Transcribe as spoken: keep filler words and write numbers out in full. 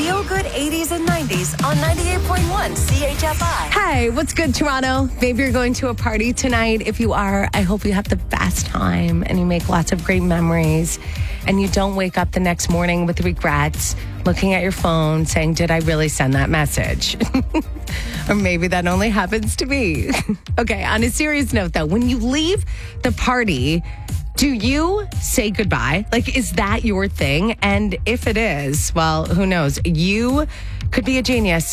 Feel Good eighties and nineties on ninety-eight point one C H F I. Hey, what's good, Toronto? Maybe you're going to a party tonight. If you are, I hope you have the best time and you make lots of great memories and you don't wake up the next morning with regrets, looking at your phone saying, did I really send that message? Or maybe that only happens to me. Okay, on a serious note, though, when you leave the party, do you say goodbye? Like, is that your thing? And if it is, well, who knows? You could be a genius.